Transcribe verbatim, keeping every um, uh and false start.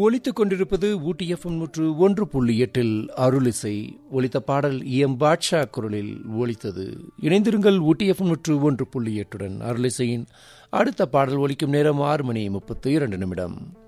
ஒலித்துக் கொண்டிருப்பது ஊட்டி எஃப்எம் நூற்று ஒன்று புள்ளி எட்டில் அருளிசை. ஒலித்த பாடல் எம் பாட்ஷா குரலில் ஒலித்தது. இணைந்திருங்கள் ஊட்டி எஃப்எம் நூற்று ஒன்று புள்ளி எட்டுடன். அருளிசையின் அடுத்த பாடல் ஒலிக்கும் நேரம் ஆறு மணி முப்பத்தி இரண்டு நிமிடம்.